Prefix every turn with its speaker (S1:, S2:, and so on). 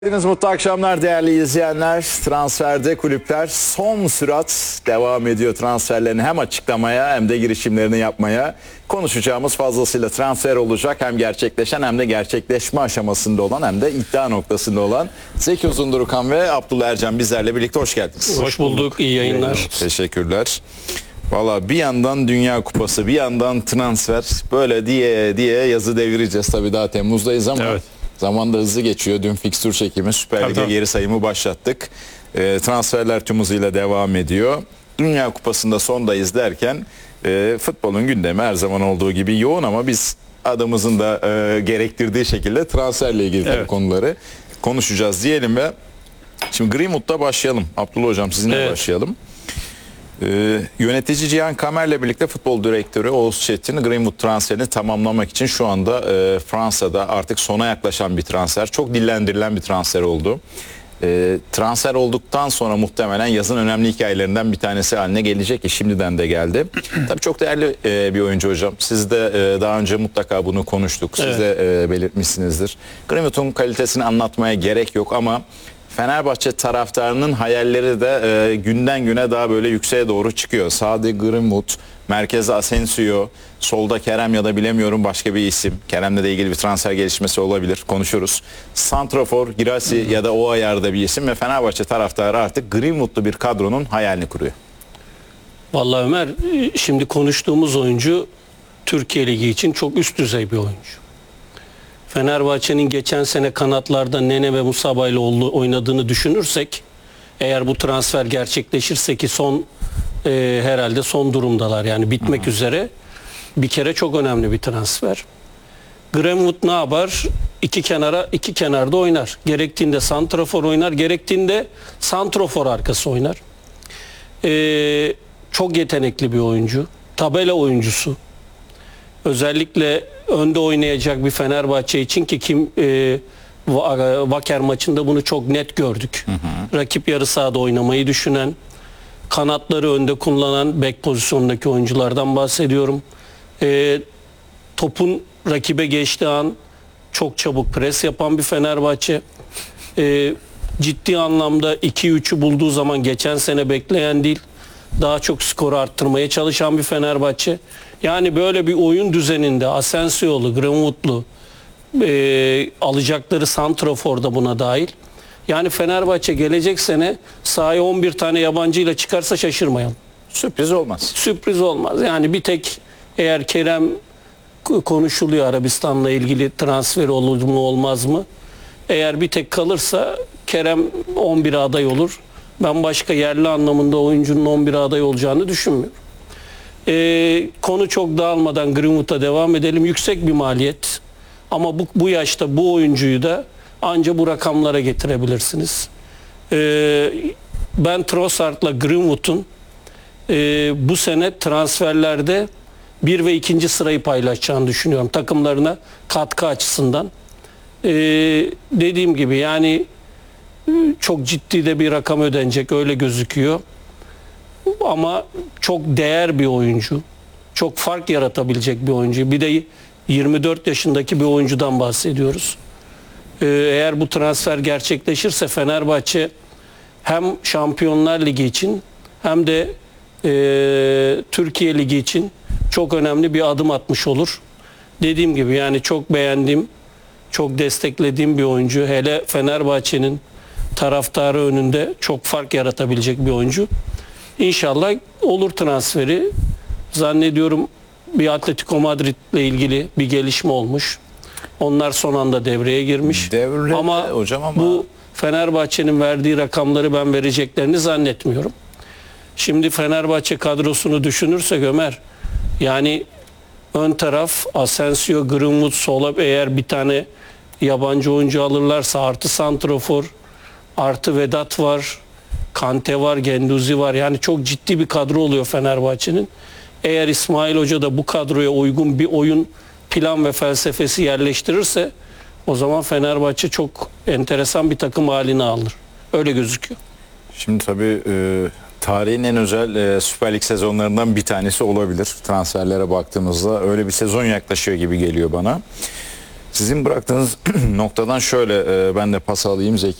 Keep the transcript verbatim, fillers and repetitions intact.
S1: Hepiniz mutlu akşamlar değerli izleyenler. Transferde kulüpler son sürat devam ediyor transferlerini hem açıklamaya hem de girişimlerini yapmaya. Konuşacağımız fazlasıyla transfer olacak, hem gerçekleşen hem de gerçekleşme aşamasında olan hem de iddia noktasında olan Zeki Uzundurukan ve Abdullah Ercan bizlerle birlikte. Hoş geldiniz.
S2: Hoş bulduk, iyi yayınlar.
S1: Teşekkürler. Valla bir yandan Dünya Kupası, bir yandan transfer, böyle diye diye yazı devireceğiz. Tabii daha Temmuz'dayız ama
S2: evet.
S1: Zaman da hızlı geçiyor. Dün fikstür çekimi, Süper Lig'e geri sayımı başlattık. E, transferler tüm hızıyla devam ediyor. Dünya Kupası'nda sondayız derken e, futbolun gündemi her zaman olduğu gibi yoğun, ama biz adımızın da e, gerektirdiği şekilde transferle ilgili evet. konuları konuşacağız diyelim ve şimdi Greenwood'da başlayalım. Abdullah Hocam, sizinle evet. başlayalım. Ee, yönetici Cihan Kamer'le birlikte futbol direktörü Oğuz Çetin Greenwood transferini tamamlamak için şu anda e, Fransa'da artık sona yaklaşan bir transfer. Çok dillendirilen bir transfer oldu. E, transfer olduktan sonra muhtemelen yazın önemli hikayelerinden bir tanesi haline gelecek ki şimdiden de geldi. Tabii çok değerli e, bir oyuncu hocam. Siz de e, daha önce mutlaka bunu konuştuk. Siz evet. de e, belirtmişsinizdir. Greenwood'un kalitesini anlatmaya gerek yok ama Fenerbahçe taraftarının hayalleri de e, günden güne daha böyle yükseğe doğru çıkıyor. Sadi Greenwood, merkezde Asensio, solda Kerem ya da bilemiyorum başka bir isim. Kerem'le de ilgili bir transfer gelişmesi olabilir, konuşuruz. Santrafor, Girassi ya da o ayarda bir isim ve Fenerbahçe taraftarı artık Greenwood'lu bir kadronun hayalini kuruyor.
S2: Vallahi Ömer, şimdi konuştuğumuz oyuncu Türkiye Ligi için çok üst düzey bir oyuncu. Fenerbahçe'nin geçen sene kanatlarda Nene ve Musa Baylıoğlu oynadığını düşünürsek, eğer bu transfer gerçekleşirse ki son e, herhalde son durumdalar, yani bitmek Hı-hı. üzere, bir kere çok önemli bir transfer. Greenwood ne yapar? İki kenara iki kenarda oynar. Gerektiğinde santrafor oynar, gerektiğinde santrafor arkası oynar. E, çok yetenekli bir oyuncu, tabela oyuncusu. Özellikle önde oynayacak bir Fenerbahçe için ki kim e, Wacker maçında bunu çok net gördük. Hı hı. Rakip yarı sahada oynamayı düşünen, kanatları önde kullanan bek pozisyonundaki oyunculardan bahsediyorum. E, topun rakibe geçtiği an çok çabuk pres yapan bir Fenerbahçe. E, ciddi anlamda iki üçü bulduğu zaman geçen sene bekleyen değil, daha çok skoru arttırmaya çalışan bir Fenerbahçe. Yani böyle bir oyun düzeninde Asensio'lu, Greenwood'lu e, alacakları santrafor da buna dahil. Yani Fenerbahçe gelecek sene sahaya on bir tane yabancıyla çıkarsa şaşırmayalım.
S1: Sürpriz olmaz.
S2: Sürpriz olmaz. Yani bir tek eğer Kerem konuşuluyor, Arabistan'la ilgili transfer olur mu olmaz mı? Eğer bir tek kalırsa Kerem on bire aday olur. Ben başka yerli anlamında oyuncunun on bire aday olacağını düşünmüyorum. Ee, konu çok dağılmadan Greenwood'a devam edelim. Yüksek bir maliyet ama bu, bu yaşta bu oyuncuyu da anca bu rakamlara getirebilirsiniz. Ee, ben Trossard'la Greenwood'un e, bu sene transferlerde bir ve ikinci sırayı paylaşacağını düşünüyorum takımlarına katkı açısından. Ee, dediğim gibi yani çok ciddi de bir rakam ödenecek, öyle gözüküyor. Ama çok değer bir oyuncu. Çok fark yaratabilecek bir oyuncu. Bir de yirmi dört yaşındaki bir oyuncudan bahsediyoruz. Ee, eğer bu transfer gerçekleşirse Fenerbahçe hem Şampiyonlar Ligi için hem de e, Türkiye Ligi için çok önemli bir adım atmış olur. Dediğim gibi yani çok beğendiğim, çok desteklediğim bir oyuncu. Hele Fenerbahçe'nin taraftarı önünde çok fark yaratabilecek bir oyuncu. İnşallah olur transferi. Zannediyorum bir Atletico Madrid ile ilgili bir gelişme olmuş. Onlar son anda devreye girmiş.
S1: Devrede,
S2: ama,
S1: hocam ama
S2: bu Fenerbahçe'nin verdiği rakamları ben vereceklerini zannetmiyorum. Şimdi Fenerbahçe kadrosunu düşünürsek Ömer, yani ön taraf Asensio, Greenwood, sola eğer bir tane yabancı oyuncu alırlarsa artı santrafor, artı Vedat var, Kante var, Genduzi var. Yani çok ciddi bir kadro oluyor Fenerbahçe'nin. Eğer İsmail Hoca da bu kadroya uygun bir oyun plan ve felsefesi yerleştirirse o zaman Fenerbahçe çok enteresan bir takım haline alır. Öyle gözüküyor.
S1: Şimdi tabii e, tarihin en özel e, Süper Lig sezonlarından bir tanesi olabilir. Transferlere baktığımızda öyle bir sezon yaklaşıyor gibi geliyor bana. Sizin bıraktığınız noktadan şöyle e, ben de pas alayım Zeki.